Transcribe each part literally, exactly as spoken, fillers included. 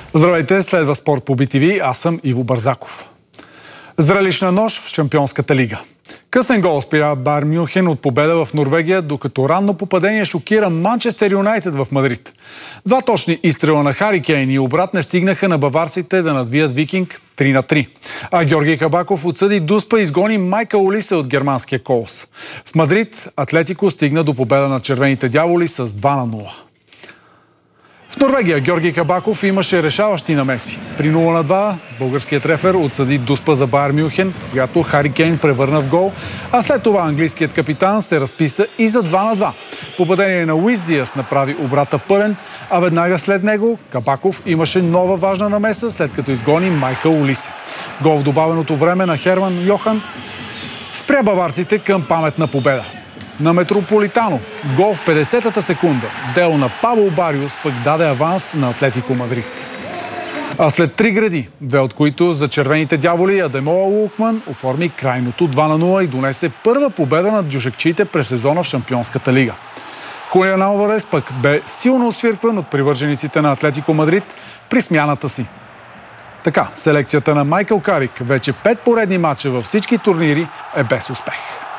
Здравейте, следва Спорт по Би Ти Ви, аз съм Иво Бързаков. Зрелищна нощ в Шампионската лига. Късен гол спря Байер Мюнхен от победа в Норвегия, докато ранно попадение шокира Манчестър Юнайтед в Мадрид. Два точни изстрела на Хари Кейн и обрат не стигнаха на баварците да надвият Викинг три на три. А Георги Кабаков отсъди Дуспа и изгони Майкъл Олисе от германския Колс. В Мадрид Атлетико стигна до победа на червените дяволи с два на нула. В Норвегия Георги Кабаков имаше решаващи намеси. При нула на два българският рефер отсъди Дуспа за Байер Мюнхен, която Хари Кейн превърна в гол, а след това английският капитан се разписа и за два на два. Попадение на Луис Диас направи обрата пълен, а веднага след него Кабаков имаше нова важна намеса, след като изгони Майкъл Олисе. Гол в добавеното време на Херман Йохан спря баварците към паметна победа. На Метрополитано гол в петдесетата секунда. Дело на Пабло Бариос пък даде аванс на Атлетико Мадрид. А след три гради, две от които за червените дяволи, Адемола Лукман оформи крайното два на нула и донесе първа победа над дюшекчиите през сезона в Шампионската лига. Хулиан Алварес пък бе силно освиркван от привържениците на Атлетико Мадрид при смяната си. Така, селекцията на Майкъл Карик вече пет поредни матча във всички турнири е без успех.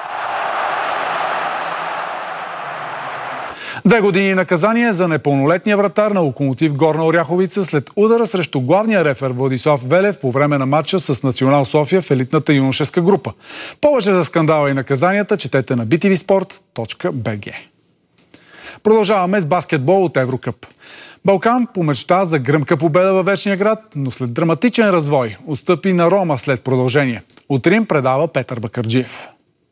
Две години наказание за непълнолетния вратар на Локомотив Горна Оряховица след удара срещу главния рефер Владислав Велев по време на матча с Национал София в елитната юношеска група. Повече за скандала и наказанията четете на би ти ви спорт точка би джи. Продължаваме с баскетбол от Еврокъп. Балкан помечта за гръмка победа във Вечния град, но след драматичен развой отстъпи на Рома след продължение. От Рим предава Петър Бакърджиев.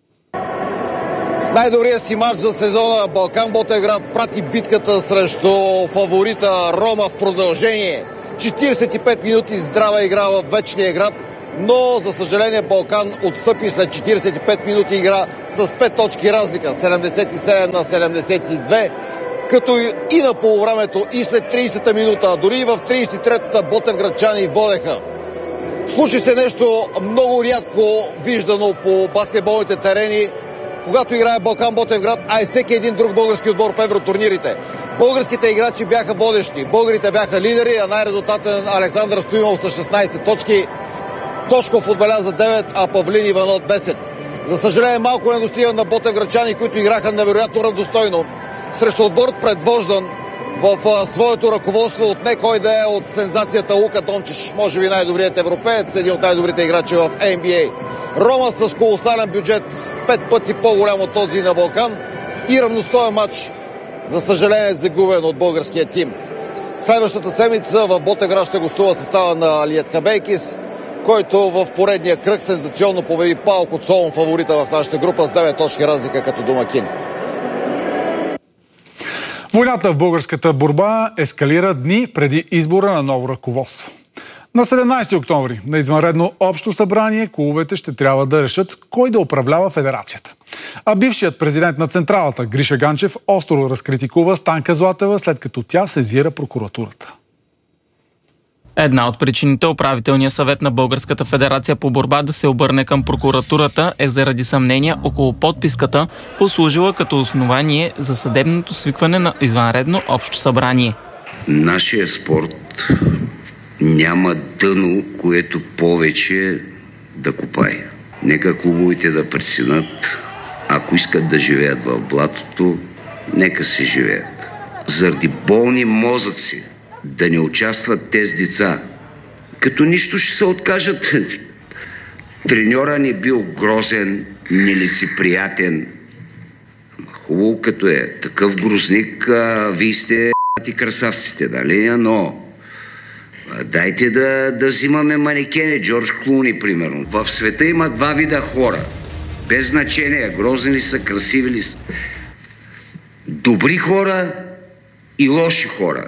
В най-добрия си матч за сезона Балкан Ботевград прати битката срещу фаворита Рома в продължение. четиридесет и пет минути здрава игра в Вечния град, но за съжаление Балкан отстъпи след четиридесет и пет минути игра с пет точки разлика, седемдесет и седем на седемдесет и две, като и на полувремето, и след тридесета минута, дори и в тридесет и третата ботевградчани водеха. Случи се нещо много рядко виждано по баскетболните терени, когато играе Балкан Ботевград, а и всеки един друг български отбор в евротурнирите. Българските играчи бяха водещи, българите бяха лидери, а най-резултатен Александър Стоимов с шестнадесет точки, Тошков отбеляза девет, а Павлин Иванов десет. За съжаление малко не достига на ботевградчани, които играха невероятно равностойно срещу отбор предвождан в а, своето ръководство от не кой да е от сензацията Лука Дончич, може би най-добрият европеец, един от най-добрите играчи в Ен Би Ей. Рома с колосален бюджет, пет пъти по-голям от този на Балкан и равностоен матч, за съжаление, загубен от българския тим. Следващата седмица в Ботевград ще гостува състава на Алиет Бейкис, който в поредния кръг сензационно победи Паук от Солон, фаворита в нашата група с девет точки разлика като домакин. Войната в българската борба ескалира дни преди избора на ново ръководство. На седемнадесети октомври на извънредно общо събрание клубовете ще трябва да решат кой да управлява федерацията. А бившият президент на Централата Гриша Ганчев остро разкритикува Станка Златева, след като тя сезира прокуратурата. Една от причините управителният съвет на Българската федерация по борба да се обърне към прокуратурата е заради съмнения около подписката, послужила като основание за съдебното свикване на извънредно общо събрание. Нашия спорт няма дъно, което повече да копае. Нека клубовете да преценят, ако искат да живеят в блатото, нека си живеят. Заради болни мозъци да не участват тези деца, като нищо ще се откажат. Треньора не бил грозен, нелицеприятен. Хубаво като е такъв грозник, а, вие сте ти красавците, дали? Но дайте да, да взимаме манекени, Джордж Клуни, примерно. В света има два вида хора. Без значение, грозни ли са, красиви ли са. Добри хора и лоши хора.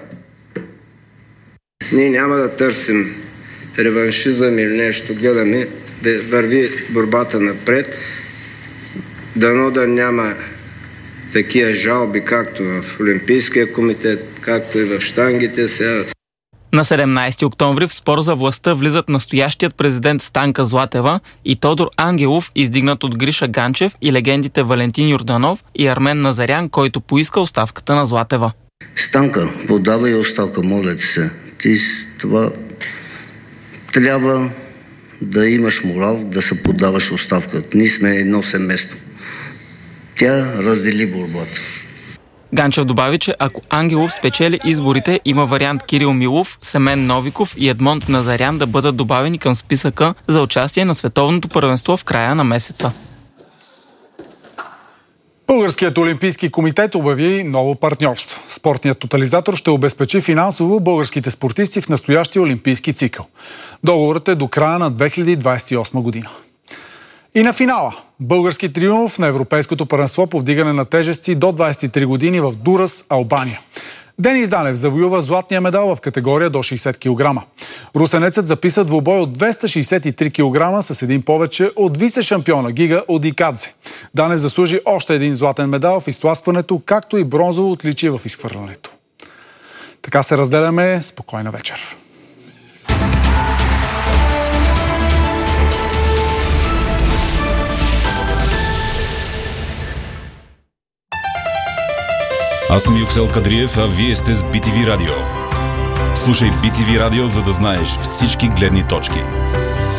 Ние няма да търсим реваншизъм или нещо. Гледаме да върви борбата напред. Дано да няма такива жалби, както в Олимпийския комитет, както и в щангите сега. На седемнадесети октомври в спор за властта влизат настоящият президент Станка Златева и Тодор Ангелов, издигнат от Гриша Ганчев, и легендите Валентин Йорданов и Армен Назарян, който поиска оставката на Златева. Станка, подавай оставка, моля ти се. Ти това трябва да имаш морал, да се поддаваш оставката. Ние сме едно семейство. Тя раздели борбата. Ганчев добави, че ако Ангелов спечели изборите, има вариант Кирил Милов, Семен Новиков и Едмонд Назарян да бъдат добавени към списъка за участие на световното първенство в края на месеца. Българският олимпийски комитет обяви ново партньорство. Спортният тотализатор ще обезпечи финансово българските спортисти в настоящия олимпийски цикъл. Договорът е до края на две хиляди двадесет и осма година. И на финала. Български триумф на Европейското първенство по вдигане на тежести до двадесет и три години в Дурас, Албания. Денис Данев завоюва златния медал в категория до шейсет килограма. Русенецът записа двубой от двеста шейсет и три килограма с един повече от вице-шампиона Гига Одикадзе. Данев заслужи още един златен медал в изтласкването, както и бронзово отличие в изхвърлянето. Така се разделяме. Спокойна вечер. Аз съм Юксел Кадриев, а вие сте с Би Ти Ви Радио. Слушай Би Ти Ви Радио, за да знаеш всички гледни точки.